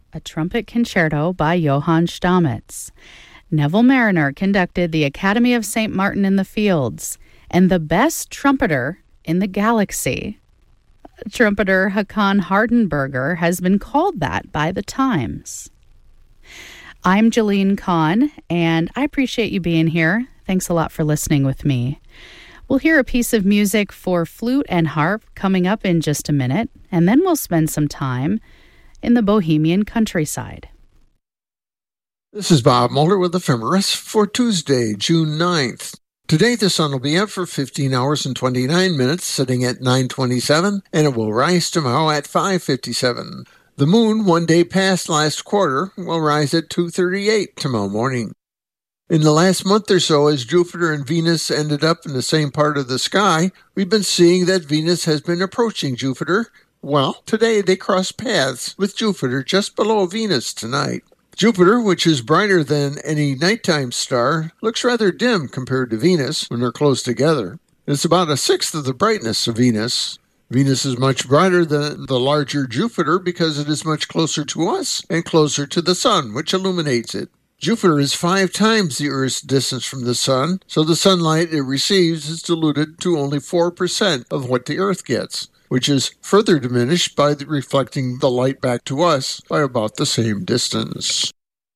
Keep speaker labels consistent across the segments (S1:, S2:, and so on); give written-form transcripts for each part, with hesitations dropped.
S1: a trumpet concerto by Johann Stamitz. Neville Mariner conducted the Academy of St. Martin in the Fields, and the best trumpeter in the galaxy, trumpeter Hakan Hardenberger, has been called that by the Times. I'm Jalene Kahn, and I appreciate you being here. Thanks a lot for listening with me. We'll hear a piece of music for flute and harp coming up in just a minute, and then we'll spend some time in the Bohemian countryside.
S2: This is Bob Mulder with Ephemeris for Tuesday, June 9th. Today the sun will be up for 15 hours and 29 minutes, sitting at 9:27, and it will rise tomorrow at 5:57. The moon, one day past last quarter, will rise at 2:38 tomorrow morning. In the last month or so, as Jupiter and Venus ended up in the same part of the sky, we've been seeing that Venus has been approaching Jupiter. Well, today they cross paths with Jupiter just below Venus tonight. Jupiter, which is brighter than any nighttime star, looks rather dim compared to Venus when they're close together. It's about a sixth of the brightness of Venus. Venus is much brighter than the larger Jupiter because it is much closer to us and closer to the sun, which illuminates it. Jupiter is 5 times the Earth's distance from the sun, so the sunlight it receives is diluted to only 4% of what the Earth gets, which is further diminished by reflecting the light back to us by about the same distance.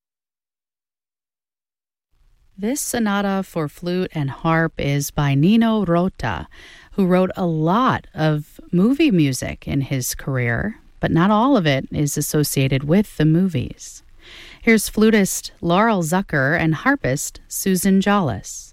S1: This sonata for flute and harp is by Nino Rota, who wrote a lot of movie music in his career, but not all of it is associated with the movies. Here's flutist Laurel Zucker and harpist Susan Jolles.